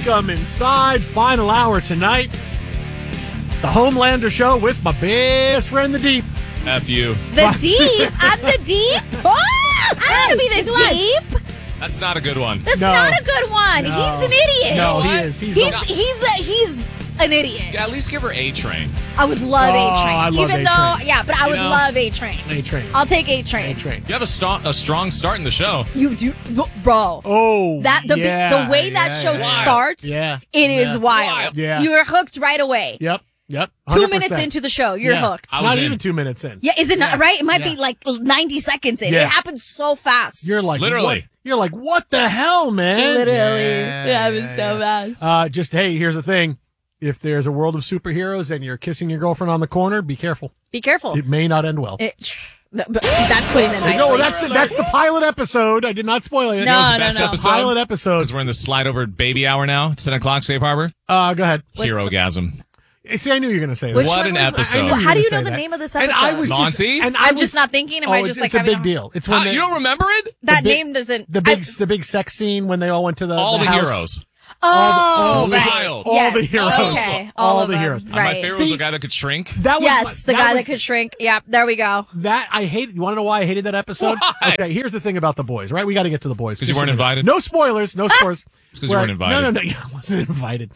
Welcome inside. Final hour tonight. The Homelander Show with my best friend, the Deep. F you. The Deep? I'm the Deep? Oh, I want to be the Deep. That's not a good one. That's not a good one. No. He's an idiot. No, he is. He's an idiot. At least give her A-Train. I would love A-Train. I love Even though, A-Train. yeah, but I would love A-Train. A-Train. I'll take A-Train. A-Train. You have a strong start in the show. You do, bro. Oh, The way that show starts, it is wild. Yeah. You're hooked right away. Yep. 2 100%. minutes into the show, you're hooked. It's not even 2 minutes in. Yeah, is it not right? It might be like 90 seconds in. Yeah. It happens so fast. You're like, literally. You're like, what the hell, man? Literally. It happens so fast. Just, hey, here's the thing. If there's a world of superheroes and you're kissing your girlfriend on the corner, be careful. Be careful. It may not end well. That's putting it nicely. No, that's the pilot episode. I did not spoil it. No, was the best episode. Pilot episode. Because we're in the slide over baby hour now. It's 10 o'clock, Safe Harbor. Go ahead. Hero-gasm. See, I knew you were going to say that. Which What one an was- episode. I knew How do you were know gonna the say name of this And episode? I was Nancy? I'm just not thinking. Am I just it's like a big deal. It's when You don't remember it? that big- name doesn't. the big sex scene when they all went to the All the house. heroes. all the right. wild. all Yes, the heroes. Okay, All of the them. heroes. My Right. favorite was the guy that could shrink. That was Yes, the guy that was- could shrink. Yeah, there we go. That I hate. You want to know why I hated that episode? Why? Okay, here's the thing about the boys. Right, we got to get to the boys 'Cause you weren't invited? No spoilers. No spoilers. It's 'cause you weren't invited. No. Yeah, I wasn't invited.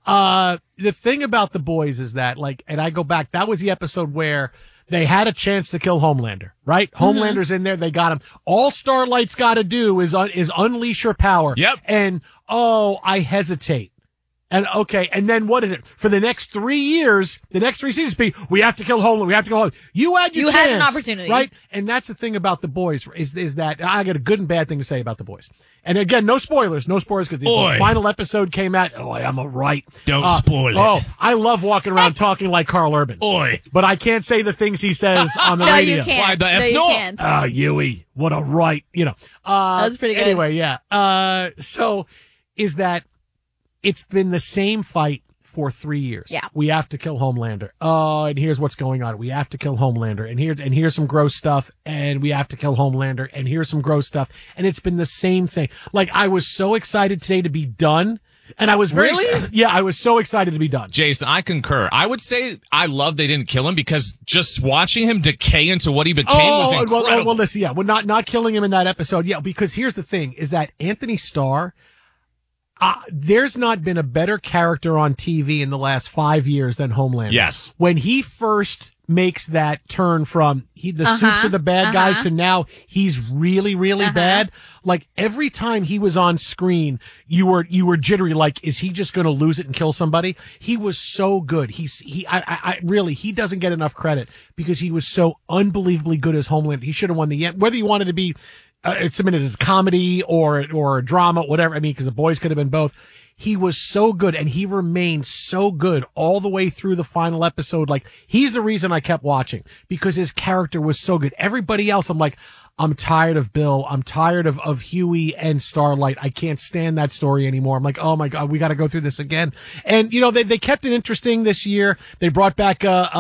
The thing about the boys is that, like, and I go back. That was the episode where they had a chance to kill Homelander. Right, Homelander's in there. They got him. All Starlight's got to do is unleash her power. Yep. And I hesitate. And okay, and then what is it? For the next 3 years, the next 3 seasons we have to kill Homelander, we have to kill Homelander. You had your You chance. had an opportunity. Right? And that's the thing about the boys, is that I got a good and bad thing to say about the boys. And again, no spoilers because the Oi. final episode came out. Oh, I'm a right. Don't spoil it. Oh, I love walking around talking like Carl Urban. Oi. But I can't say the things he says on the No, radio. you can't. Why the F no, you not? can't. Huey, what a right, That was pretty good. Anyway, yeah. So is that it's been the same fight for 3 years. Yeah. We have to kill Homelander. And here's what's going on. We have to kill Homelander. And here's some gross stuff. And we have to kill Homelander. And here's some gross stuff. And it's been the same thing. Like, I was so excited today to be done. And I was Really? Yeah, I was so excited to be done. Jason, I concur. I would say I love they didn't kill him because just watching him decay into what he became was incredible. Well, listen, yeah. Well, not killing him in that episode. Yeah, because here's the thing is that Anthony Starr, there's not been a better character on TV in the last 5 years than Homelander. Yes. When he first makes that turn from the suits are the bad guys to now he's really, really bad. Like every time he was on screen, you were jittery. Like, is he just going to lose it and kill somebody? He was so good. He doesn't get enough credit because he was so unbelievably good as Homelander. He should have won the, whether you wanted to be submitted as comedy or a drama, whatever. I mean, because the boys could have been both. He was so good and he remained so good all the way through the final episode. Like, he's the reason I kept watching because his character was so good. Everybody else, I'm like, I'm tired of Bill. I'm tired of Huey and Starlight. I can't stand that story anymore. I'm like, oh my God, we got to go through this again. And, they kept it interesting this year. They brought back,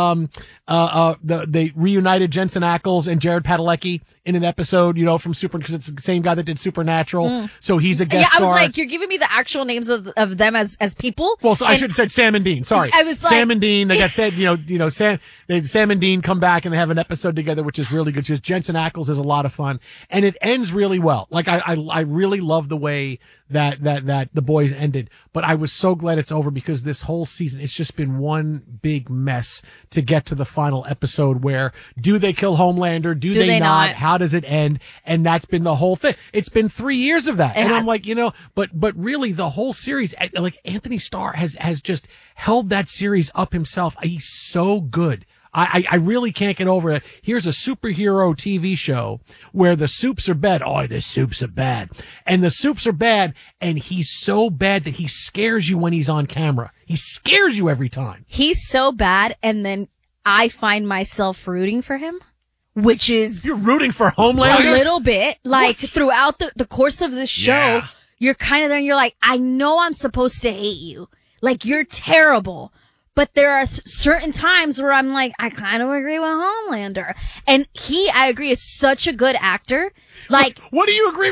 they reunited Jensen Ackles and Jared Padalecki in an episode, from because it's the same guy that did Supernatural. So he's a guest Yeah, I was star. like, you're giving me the actual names of them as people. Well, so I should have said Sam and Dean. Sorry. I was like- Sam and Dean. They got said, Sam and Dean come back and they have an episode together, which is really good. Just Jensen Ackles is a lot of fun and it ends really well. Like I really love the way that the boys ended, but I was so glad it's over because this whole season, it's just been one big mess to get to the final episode where do they kill Homelander? Do they not? How does it end? And that's been the whole thing. It's been 3 years of that. It and has. I'm like, but really the whole series, like Anthony Starr has just held that series up himself. He's so good. I really can't get over it. Here's a superhero TV show where the soups are bad. Oh, the soups are bad. And the soups are bad. And he's so bad that he scares you when he's on camera. He scares you every time. He's so bad, and then I find myself rooting for him, which is You're rooting for Homelander? a little bit. Like, throughout the course of this show, Yeah. you're kind of there and you're like, I know I'm supposed to hate you. Like, you're terrible. But there are certain times where I'm like, I kind of agree with Homelander. And I agree, is such a good actor. Like, What do you agree with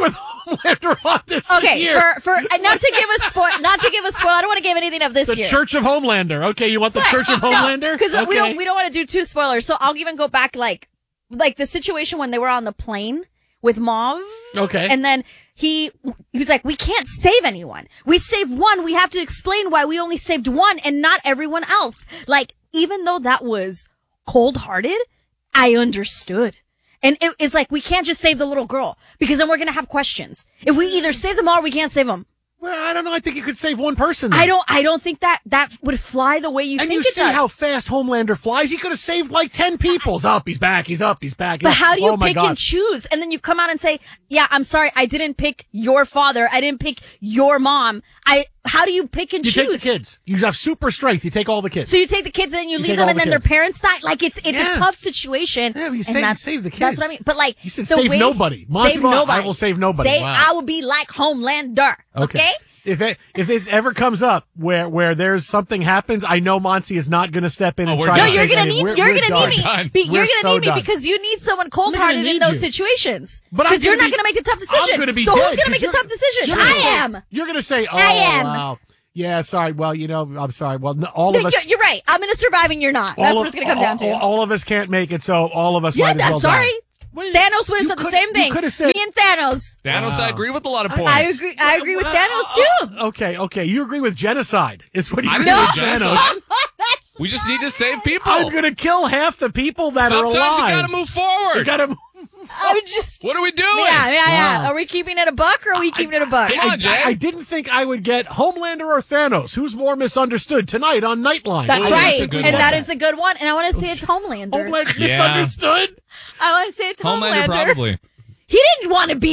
Homelander on this year? Okay, for not to give a spoil, I don't want to give anything of this The year. Church of Homelander. Okay, you want the Church of Homelander? Because okay. we don't want to do two spoilers. So I'll even go back like the situation when they were on the plane with Mauve. Okay. And then he was like, we can't save anyone. We saved one. We have to explain why we only saved one and not everyone else. Like, even though that was cold-hearted, I understood. And it's like, we can't just save the little girl because then we're going to have questions. If we either save them all or we can't save them. Well, I don't know. I think you could save one person. Then. I don't think that would fly the way you think it does. And you see how fast Homelander flies? He could have saved like 10 people. He's up, he's back, he's up, he's back. But how do you pick and choose? And then you come out and say, yeah, I'm sorry, I didn't pick your father. I didn't pick your mom. How do you pick and choose? You take the kids. You have super strength. You take all the kids. So you take the kids and then you leave them and then their parents die? Like, it's a tough situation. Yeah, but you save the kids. That's what I mean. But like, you said save nobody. Save nobody. I will save nobody. Wow. I will be like Homelander. Okay? If this ever comes up where there's something happens, I know Monty is not going to step in and try. No, to you're going to need me. You're going to need me done. because you need someone cold-hearted in those situations. Because you're not going to make the tough decision. I'm going to be so dead, who's going to make the tough decision? I am. You're going to say, "Oh, I am. wow." Yeah, sorry. Well, I'm sorry. Well, all of us. You're right. I'm going to survive and you're not. That's what it's going to come down to. All of us can't make it, so all of us might as well sorry. die. Thanos would have said the same thing. Me and Thanos. Thanos, I agree with a lot of points. I agree with Thanos too. Okay. You agree with genocide? Is what you agree with Thanos? We just need to save people. I'm gonna kill half the people that are alive. Sometimes you gotta move forward. You gotta. What are we doing? Yeah. Are we keeping it a buck or are we keeping it a buck? Come on, Jay. I didn't think I would get Homelander or Thanos. Who's more misunderstood tonight on Nightline? That's right. And that is a good one. And I want to say it's Homelander. Homelander misunderstood? I want to say it's Homelander. Probably. He didn't want to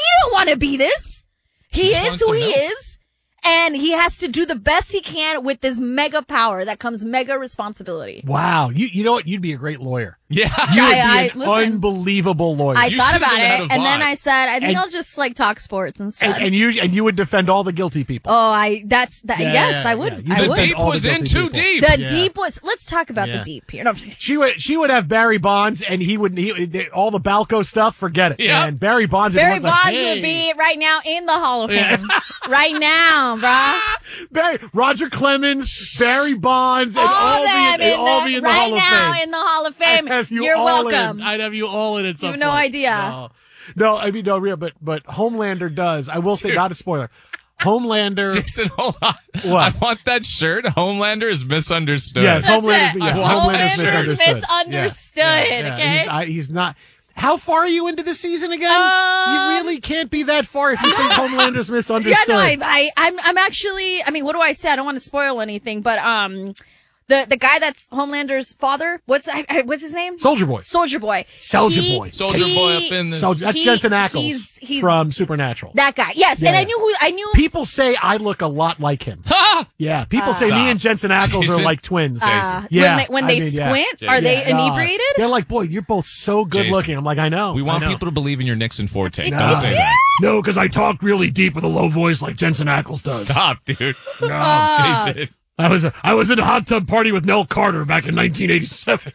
be this. He is who he is. And he has to do the best he can with this mega power that comes mega responsibility. Wow. You know what? You'd be a great lawyer. Yeah. You'd be an unbelievable lawyer. I thought about it, and then I said, I think I'll just like talk sports instead. And you would defend all the guilty people. Oh, yes, I would. The deep was in too deep. The deep was, let's talk about the deep here. No, I'm just kidding. She would have Barry Bonds, and all the Balco stuff, forget it. Yeah. And Barry Bonds would be right now in the Hall of Fame. Right now, bruh. Roger Clemens, Barry Bonds, and all be in the Hall of Fame. Right now in the Hall of Fame. You're welcome. I'd have you all in it. You have no idea. No, I mean, no, real, but Homelander does. I will say, not a spoiler. Homelander. Jason, hold on. What? I want that shirt. Homelander is misunderstood. Yes, Homelander is misunderstood. Okay, he's not. How far are you into the season again? You really can't be that far if you think Homelander's misunderstood. Yeah, no, I'm actually. I mean, what do I say? I don't want to spoil anything, but the guy that's Homelander's father, what's his name? Soldier Boy. Soldier Boy up in the. That's Jensen Ackles from Supernatural. That guy, yes. Yeah. And I knew. People say I look a lot like him. Yeah, people say me and Jensen Ackles are like twins. When they squint, are they inebriated? They're like, boy, you're both so good looking. I'm like, I know. We want people to believe in your Nixon forte. Don't say that. No, because I talk really deep with a low voice like Jensen Ackles does. Stop, dude. No, Jason. I was in a hot tub party with Nell Carter back in 1987.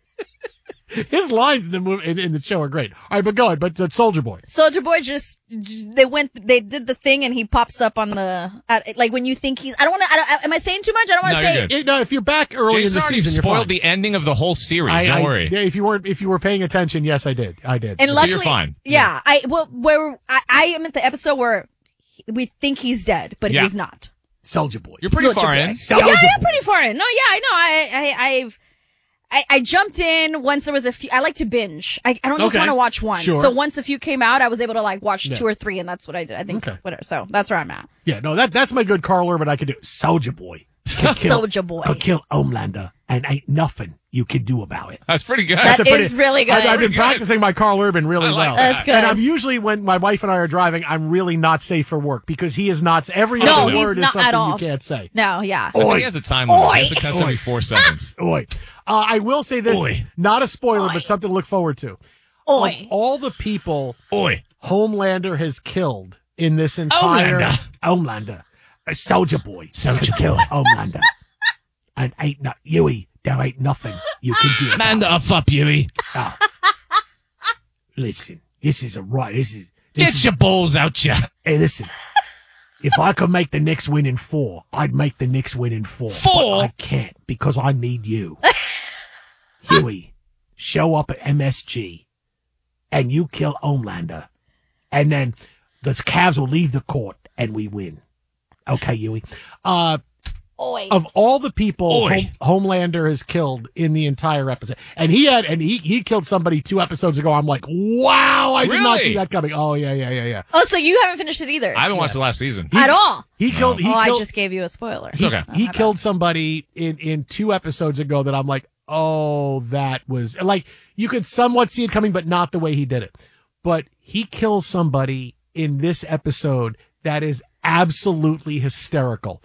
His lines in the movie in the show are great. All right, but go ahead. But Soldier Boy. Soldier Boy they did the thing and he pops up on like when you think he's. I don't want to. Am I saying too much? I don't want to say. Good. No, if you're back early in the season, you're spoiled fine. The ending of the whole series. Don't worry. Yeah, if you were paying attention, yes, I did. And luckily, so you're fine. Yeah, I am at the episode where we think he's dead, but he's not. Soldier Boy. You're pretty far in. Yeah, I'm pretty far in. No, yeah, I know. I jumped in once there was a few. I like to binge. I don't just want to watch one. Sure. So once a few came out, I was able to like watch 2 or 3, and that's what I did. I think whatever. So that's where I'm at. Yeah, no, that's my good Carl Urban I could do. Soldier Boy. Soldier Boy. Could kill Homelander, and ain't nothing you can do about it. That's pretty good. That is really good. I've been practicing my Carl Urban really well. That's good. And I'm usually, when my wife and I are driving, I'm really not safe for work because he is not. Every other word is something you can't say. No, yeah. I think he has a time limit. He has to cuss every 4 seconds. Oi. I will say this, not a spoiler, but something to look forward to. Of all the people Homelander has killed in this entire Homelander. Soldier Boy could kill Homelander. And ain't not Huey. There ain't nothing you can do about it. Man the up, Huey. Listen, this is Get your balls out, ya. Hey, listen. If I could make the Knicks win in 4, I'd make the Knicks win in 4. 4? But I can't because I need you. Huey, show up at MSG and you kill Homelander. And then the Cavs will leave the court and we win. Okay, Huey. Of all the people Homelander has killed in the entire episode, and he killed somebody 2 episodes ago. I'm like, wow, I did not see that coming. Oh yeah. Oh, so you haven't finished it either? I haven't watched the last season at all. I just gave you a spoiler. It's okay. He killed somebody in 2 episodes ago that I'm like, oh, that was like you could somewhat see it coming, but not the way he did it. But he kills somebody in this episode that is absolutely hysterical.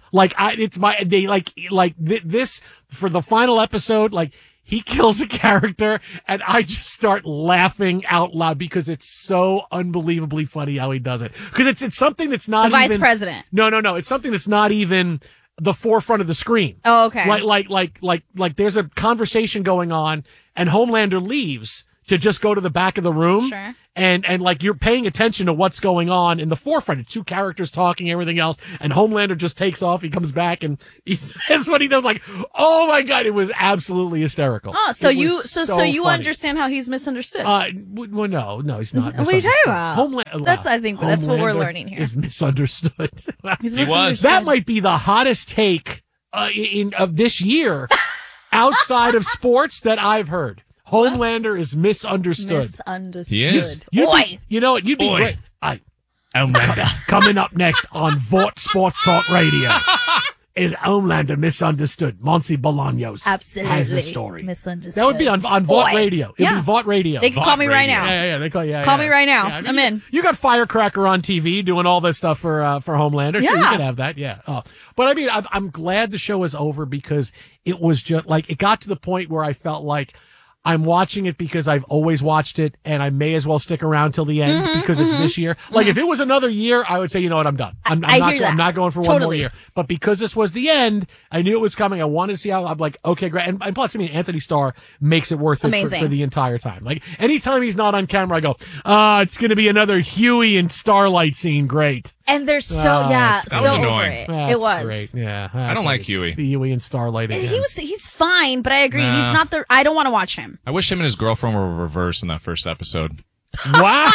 This for the final episode, like he kills a character and I just start laughing out loud because it's so unbelievably funny how he does it. Cause it's something that's not the even, vice president. No. It's something that's not even the forefront of the screen. Oh, okay. Like there's a conversation going on and Homelander leaves to just go to the back of the room. Sure. And like you're paying attention to what's going on in the forefront. It's 2 characters talking, everything else. And Homelander just takes off. He comes back and he says what he does. Like, oh my God, it was absolutely hysterical. Oh, so you funny. understand how he's misunderstood. Well, no, he's not. What are you talking about? I think that's what we're Homelander learning here. is misunderstood. He was. That might be the hottest take of this year outside of sports that I've heard. Homelander is misunderstood. He is. You know what? You'd be great. Homelander. Coming up next on Vought Sports Talk Radio is Homelander misunderstood. Monty Bolaños has a story. Misunderstood. That would be on Vought Radio. It'd be Vought Radio. They can call me right now. Yeah. They call me right now. Yeah, I mean, I'm in. You got Firecracker on TV doing all this stuff for Homelander. Yeah. Sure, you can have that. Yeah. But I mean, I'm glad the show is over because it was just like it got to the point where I felt like I'm watching it because I've always watched it and I may as well stick around till the end because it's this year. Like if it was another year, I would say, you know what, I'm done. I'm not going for one more year. But because this was the end, I knew it was coming. I wanted to see how I'm like, okay, great. And plus, I mean, Anthony Starr makes it worth it for the entire time. Like anytime he's not on camera, I go, it's going to be another Huey and Starlight scene. Great. And they're so that was annoying. It was great. Yeah, I don't like Huey. The Huey and Starlight again. He's fine, but I agree. He's not I don't want to watch him. I wish him and his girlfriend were reversed in that first episode. Wow.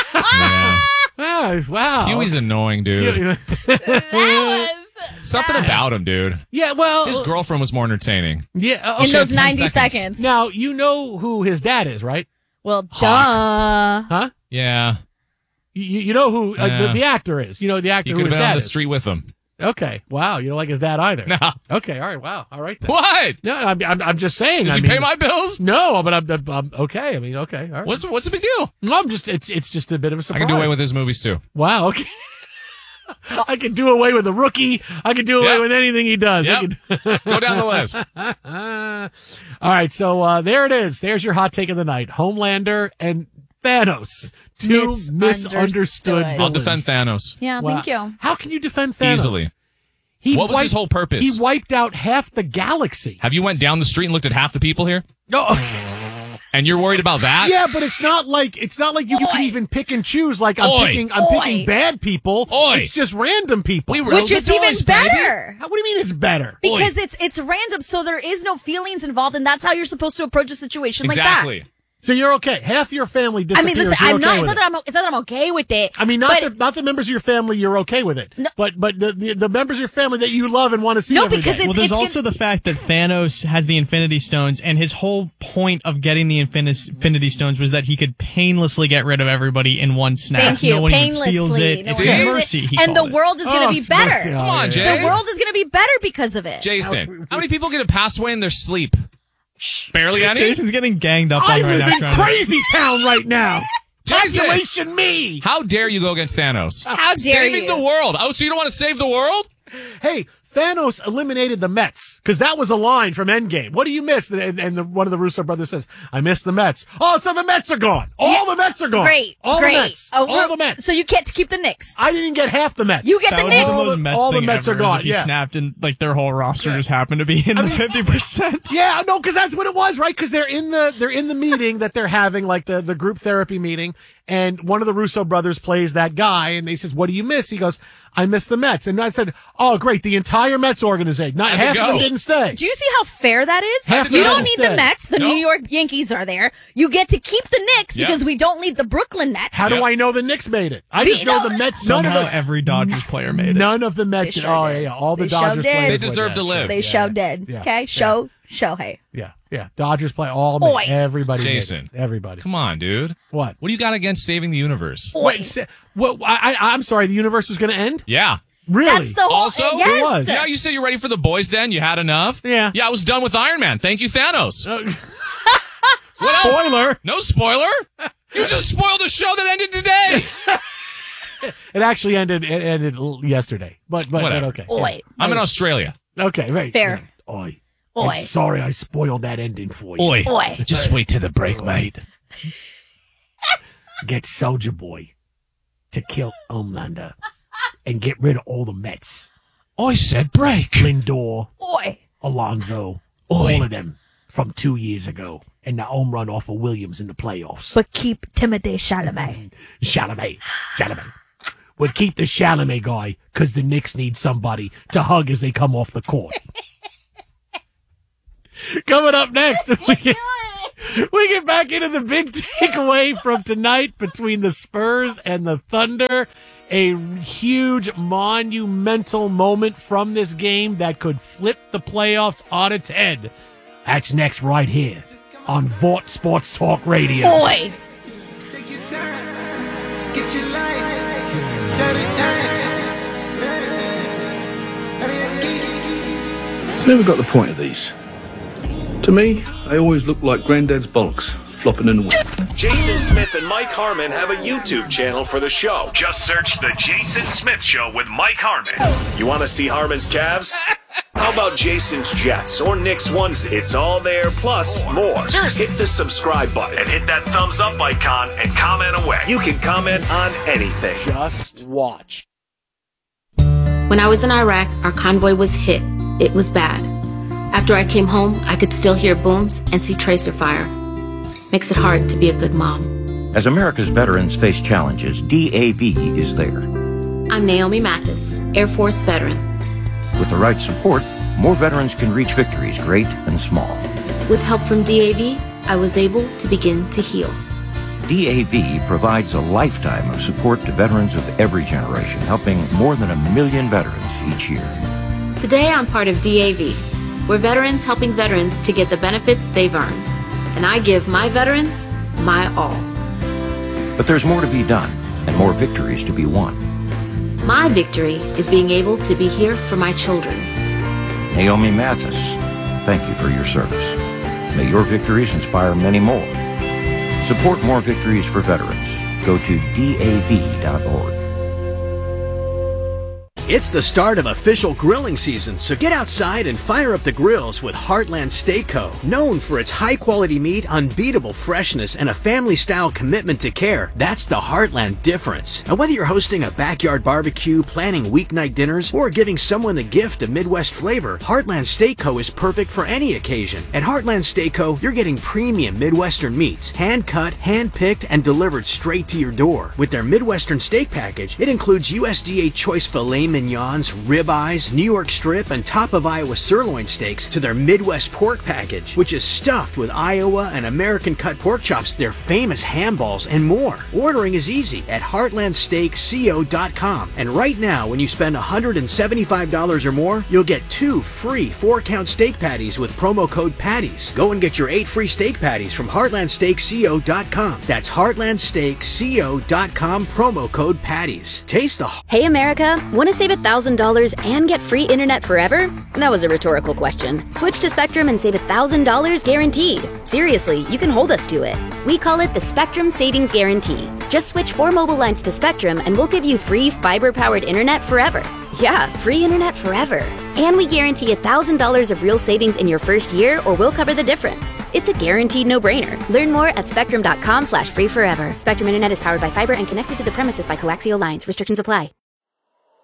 Yeah. Wow. Huey's annoying, dude. Something about him, dude. Yeah, well, his girlfriend was more entertaining. Yeah, in those 90 seconds. Now you know who his dad is, right? Well, Hawk. duh. Huh? Yeah. You know who the actor is. You know the actor who his dad is. He could have been on the street with him. Okay. Wow. You don't like his dad either. No. Okay. All right. Wow. All right. Then. What? No, I'm just saying. Does he pay my bills? No, but I'm okay. I mean, okay. All right. What's the big deal? No, it's just a bit of a surprise. I can do away with his movies too. Wow. Okay. I can do away with the Rookie. I can do away with anything he does. Yep. Go down the list. All right. So, there it is. There's your hot take of the night. Homelander and Thanos. Two misunderstood villains. I'll defend Thanos. Yeah, wow. thank you. How can you defend Thanos? Easily. What was his whole purpose? He wiped out half the galaxy. Have you went down the street and looked at half the people here? No. And you're worried about that? Yeah, but it's not like you can even pick and choose. Like I'm picking bad people. It's just random people. Which is even better. What do you mean it's better? Because it's random, so there is no feelings involved, and that's how you're supposed to approach a situation like that. Exactly. So you're okay. Half your family disappears. I mean, listen, it's not that I'm okay with it. I mean, not the members of your family you're okay with it. No, but the members of your family that you love and want to see every day. Well, there's also the fact that Thanos has the Infinity Stones, and his whole point of getting the Infinity Stones was that he could painlessly get rid of everybody in one snap. Thank you. No one painlessly. Feels it. No it's mercy. And the world is going to be better. Come on, Jay. The world is going to be better because of it. Jason, how many people get to pass away in their sleep? Barely any. Jason's getting ganged up on I right live now. in crazy town right now. Jason, population me. How dare you go against Thanos? How dare you? Saving the world. Oh, so you don't want to save the world? Hey, Thanos eliminated the Mets because that was a line from Endgame. What do you miss? And one of the Russo brothers says, "I miss the Mets." Oh, so the Mets are gone. All the Mets are gone. Great, all great. The Mets. All the Mets. So you get to keep the Knicks. I didn't get half the Mets. You get the Knicks. All the Mets are gone. He snapped and like their whole roster just happened to be in the 50%. Yeah, no, because that's what it was, right? Because they're in the meeting that they're having, like the group therapy meeting. and one of the Russo brothers plays that guy, and they says, "What do you miss?" He goes, "I miss the Mets." And I said, "Oh, great, the entire Mets organization. Not half of them didn't stay." Do you see how fair that is? Half You of them don't need stay. the Mets. The New York Yankees are there. You get to keep the Knicks Yep. because we don't need the Brooklyn Nets. How do I know the Knicks made it? I just know the Mets. None Somehow of the, every Dodgers player made it. none of the Mets. They sure did. Yeah, all the They sure Dodgers did. players. They went deserve to there. live. They show did. Yeah. Okay? Shohei. Yeah. Dodgers play all made. Oi. Everybody made it. Jason. Everybody. Come on, dude. What? What do you got against saving the universe? Wait, I'm sorry, the universe was going to end? Yeah. Really? That's the whole Also, yes. It was. Yeah, you said you're ready for the boys' den. You had enough. Yeah. Yeah, I was done with Iron Man. Thank you, Thanos. What else? Spoiler. No spoiler. You just spoiled a show that ended today. It actually ended yesterday. But Whatever. okay. Oi. I'm in Australia. Okay, right. Fair. Yeah. Oi. Oi. I'm sorry I spoiled that ending for you. Oi. Just wait till the break, mate. Get Soldier Boy to kill Homelander and get rid of all the Mets. I said break. Lindor, Oi. Alonso, Oi. all of them from 2 years ago. And the home run off of Williams in the playoffs. But keep Timothée Chalamet. Chalamet. We'll keep the Chalamet guy because the Knicks need somebody to hug as they come off the court. Coming up next, we get back into the big takeaway from tonight between the Spurs and the Thunder. A huge, monumental moment from this game that could flip the playoffs on its head. That's next right here on Vought Sports Talk Radio. Oi. Take your time, get your life, shut it down. Never got the point of these. To me, they always look like Granddad's bollocks flopping in the wind. Jason Smith and Mike Harmon have a YouTube channel for the show. Just search The Jason Smith Show with Mike Harmon. You want to see Harmon's calves? How about Jason's Jets or Nick's onesie? It's all there, plus more. Hit the subscribe button And hit that thumbs up icon and comment away. You can comment on anything. Just watch. When I was in Iraq, our convoy was hit. It was bad. After I came home, I could still hear booms and see tracer fire. Makes it hard to be a good mom. As America's veterans face challenges, DAV is there. I'm Naomi Mathis, Air Force veteran. With the right support, more veterans can reach victories, great and small. With help from DAV, I was able to begin to heal. DAV provides a lifetime of support to veterans of every generation, helping more than 1 million veterans each year. Today, I'm part of DAV. We're veterans helping veterans to get the benefits they've earned. And I give my veterans my all. But there's more to be done and more victories to be won. My victory is being able to be here for my children. Naomi Mathis, thank you for your service. May your victories inspire many more. Support more victories for veterans. Go to DAV.org. It's the start of official grilling season, so get outside and fire up the grills with Heartland Steak Co. Known for its high-quality meat, unbeatable freshness, and a family-style commitment to care, that's the Heartland difference. And whether you're hosting a backyard barbecue, planning weeknight dinners, or giving someone the gift of Midwest flavor, Heartland Steak Co. is perfect for any occasion. At Heartland Steak Co., you're getting premium Midwestern meats, hand-cut, hand-picked, and delivered straight to your door. With their Midwestern steak package, it includes USDA choice filet mignons, ribeyes, New York strip, and top of Iowa sirloin steaks to their Midwest pork package, which is stuffed with Iowa and American cut pork chops, their famous ham balls, and more. Ordering is easy at heartlandsteakco.com. And right now, when you spend $175 or more, you'll get 2 free 4-count steak patties with promo code PATTIES. Go and get your 8 free steak patties from heartlandsteakco.com. That's heartlandsteakco.com, promo code PATTIES. Taste the... Hey America, want to save $1,000 and get free internet forever? That was a rhetorical question. Switch to Spectrum and save $1,000 guaranteed. Seriously, you can hold us to it. We call it the Spectrum Savings Guarantee. Just switch 4 mobile lines to Spectrum and we'll give you free fiber-powered internet forever. Yeah, free internet forever. And we guarantee $1,000 of real savings in your first year or we'll cover the difference. It's a guaranteed no-brainer. Learn more at spectrum.com/free forever. Spectrum Internet is powered by fiber and connected to the premises by coaxial lines. Restrictions apply.